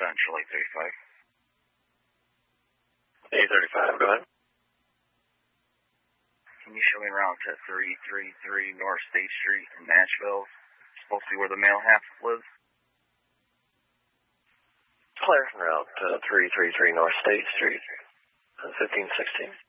Central 835. 835, go ahead. Can you show me around to 333 North State Street in Nashville? Supposed to be where the male half lives. Clear. Route 333 North State Street, 1516.